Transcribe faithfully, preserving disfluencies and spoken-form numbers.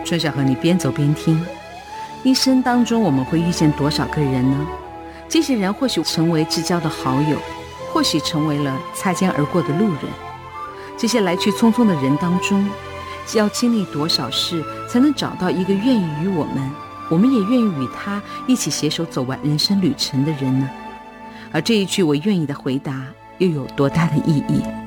春晓和你边走边听。一生当中我们会遇见多少个人呢？这些人或许成为至交的好友，或许成为了擦肩而过的路人。这些来去匆匆的人当中，要经历多少事才能找到一个愿意与我们，我们也愿意与他一起携手走完人生旅程的人呢？而这一句我愿意的回答又有多大的意义？